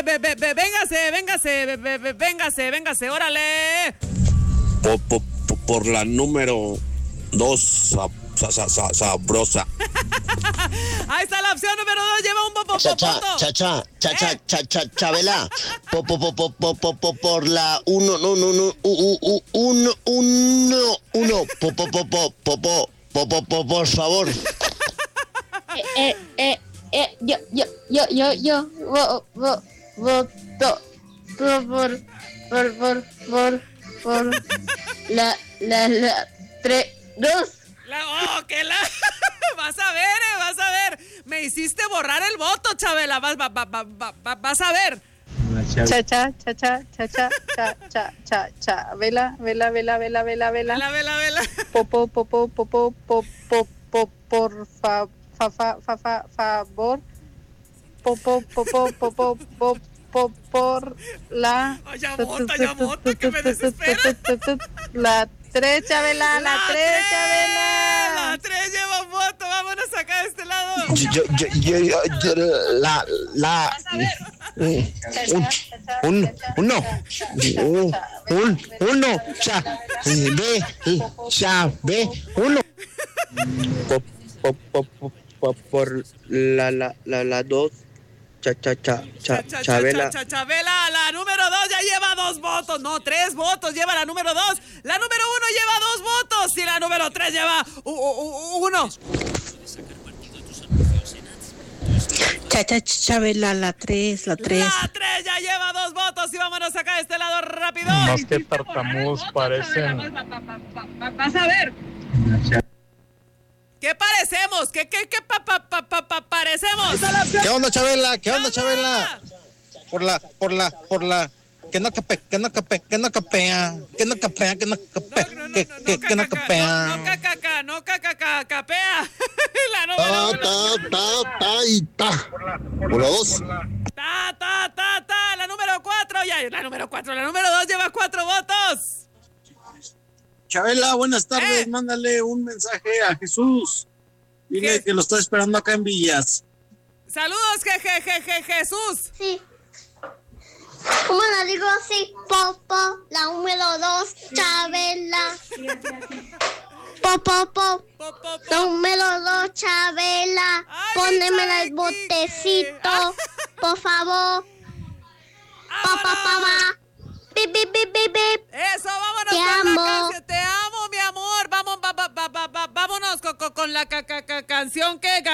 véngase, órale. Por la número 2, sabrosa. Ahí está la opción número 2, lleva un Chabela. Por la 1, por favor. Yo voto por la 3, 2. Vas a ver. Me hiciste borrar el voto, Chabela. Vas a ver. Vela. Por favor. Por la. Ya vota, que me desespera. La 3, Chabela, la 3, Chabela. La 3 lleva un voto, vámonos acá de este lado. Uno. Por la 2, Chabela. Chabela, la número 2 ya lleva 2 votos. No, 3 votos lleva la número 2. La número 1 lleva 2 votos. Y la número 3 lleva 1. Chabela, la 3. La 3 ya lleva 2 votos. Y vámonos acá de este lado rápido. Más que tartamudos parecen. Vas a ver. ¿Qué parecemos? ¿Qué parecemos? ¿Qué onda, Chabela? Por la que no capea. No capea. La número 1. Por la 2. La número 4. Ya, la número 4. La número 2 lleva 4 votos. Chabela, buenas tardes. Mándale un mensaje a Jesús. Dile que lo estoy esperando acá en Villas. Saludos, Jesús. Sí. ¿Cómo la digo? Sí. Popo, la número 2, Chabela. Popo. Número 2, Chabela. Pónemela el botecito, por favor. Papá. Bip. Eso, vámonos Te con amo. la canción. Te amo, mi amor. Vámonos con la canción que